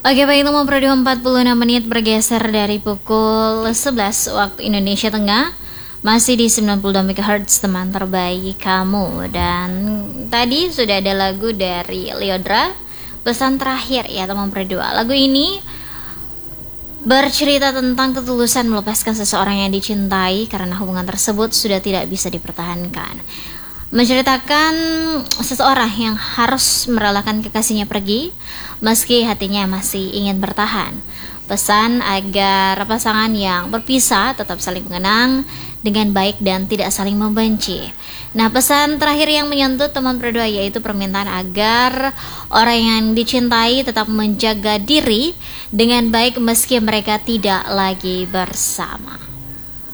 Oke baik, nomor radio 46 menit bergeser dari pukul 11 waktu Indonesia Tengah. Masih di 92 MHz teman terbaik kamu. Dan tadi sudah ada lagu dari Lyodra, Pesan Terakhir ya teman radio. Lagu ini bercerita tentang ketulusan melepaskan seseorang yang dicintai karena hubungan tersebut sudah tidak bisa dipertahankan. Menceritakan seseorang yang harus merelakan kekasihnya pergi meski hatinya masih ingin bertahan. Pesan agar pasangan yang berpisah tetap saling mengenang dengan baik dan tidak saling membenci. Nah, pesan terakhir yang menyentuh teman berdua yaitu permintaan agar orang yang dicintai tetap menjaga diri dengan baik meski mereka tidak lagi bersama.